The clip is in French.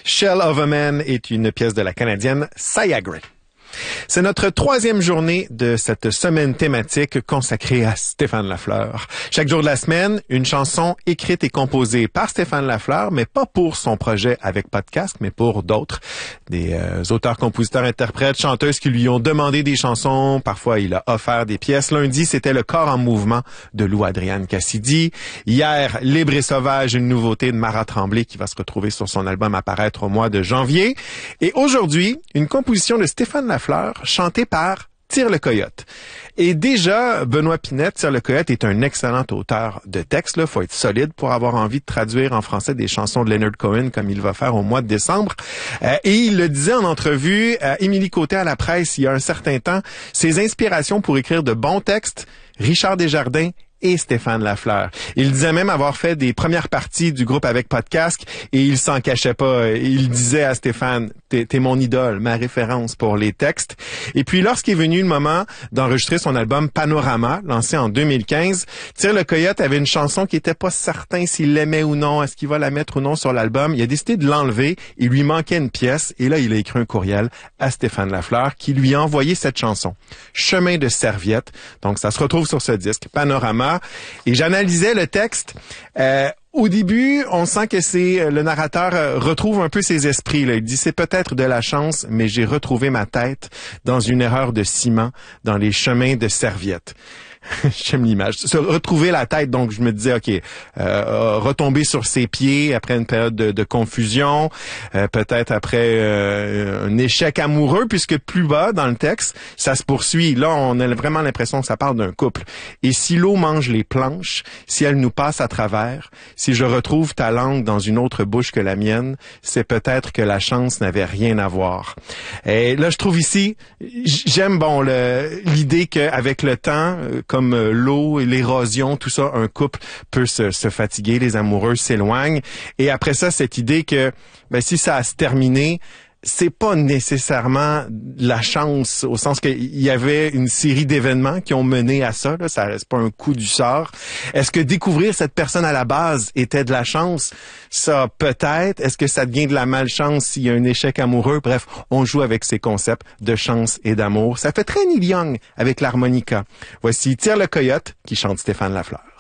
Shell of a Man est une pièce de la Canadienne Saya Gray. C'est notre troisième journée de cette semaine thématique consacrée à Stéphane Lafleur. Chaque jour de la semaine, une chanson écrite et composée par Stéphane Lafleur, mais pas pour son projet avec Podcast, mais pour d'autres. Des auteurs, compositeurs, interprètes, chanteuses qui lui ont demandé des chansons. Parfois, il a offert des pièces. Lundi, c'était Le corps en mouvement de Lou Adrienne Cassidy. Hier, Libre et sauvage, une nouveauté de Mara Tremblay qui va se retrouver sur son album à paraître au mois de janvier. Et aujourd'hui, une composition de Stéphane Lafleur chanté par Tire le Coyote. Et déjà, Benoît Pinette, Tire le Coyote, est un excellent auteur de textes. Il faut être solide pour avoir envie de traduire en français des chansons de Leonard Cohen comme il va faire au mois de décembre. Et il le disait en entrevue à Émilie Côté à la presse il y a un certain temps, ses inspirations pour écrire de bons textes, Richard Desjardins et Stéphane Lafleur. Il disait même avoir fait des premières parties du groupe avec Podcast et il s'en cachait pas. Il disait à Stéphane, t'es mon idole, ma référence pour les textes. Et puis lorsqu'est venu le moment d'enregistrer son album Panorama, lancé en 2015, Tire le Coyote avait une chanson qui était pas certain s'il l'aimait ou non, est-ce qu'il va la mettre ou non sur l'album. Il a décidé de l'enlever, il lui manquait une pièce et là il a écrit un courriel à Stéphane Lafleur qui lui a envoyé cette chanson, Chemin de serviette. Donc ça se retrouve sur ce disque, Panorama. Et j'analysais le texte. Au début, on sent que le narrateur retrouve un peu ses esprits. Là. Il dit, c'est peut-être de la chance, mais j'ai retrouvé ma tête dans une erreur de ciment, dans les chemins de serviette. J'aime l'image. Se retrouver la tête, donc je me disais, OK, retomber sur ses pieds après une période de confusion, peut-être après un échec amoureux, puisque plus bas dans le texte, ça se poursuit. Là, on a vraiment l'impression que ça parle d'un couple. Et si l'eau mange les planches, si elle nous passe à travers, si je retrouve ta langue dans une autre bouche que la mienne, c'est peut-être que la chance n'avait rien à voir. Et là, je trouve ici, j'aime l'idée qu'avec le temps, comme l'eau et l'érosion, tout ça, un couple peut se fatiguer, les amoureux s'éloignent. Et après ça, cette idée que si ça a se terminé, c'est pas nécessairement la chance, au sens qu'il y avait une série d'événements qui ont mené à ça. Là, ça reste pas un coup du sort. Est-ce que découvrir cette personne à la base était de la chance? Ça, peut-être. Est-ce que ça devient de la malchance s'il y a un échec amoureux? Bref, on joue avec ces concepts de chance et d'amour. Ça fait très Neil Young avec l'harmonica. Voici Tire le Coyote qui chante Stéphane Lafleur.